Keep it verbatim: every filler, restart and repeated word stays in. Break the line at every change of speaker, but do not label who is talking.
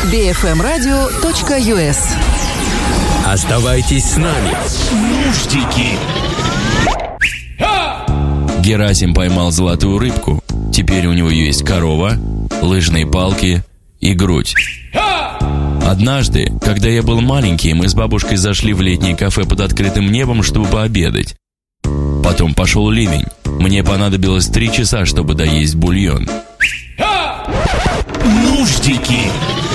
би эф эм радио точка ю эс.
Оставайтесь с нами. Нуждики. Герасим поймал золотую рыбку. Теперь у него есть корова, лыжные палки и грудь. Однажды, когда я был маленький, мы с бабушкой зашли в летнее кафе под открытым небом, чтобы пообедать. Потом пошел ливень. Мне понадобилось три часа, чтобы доесть бульон.
Нуждики.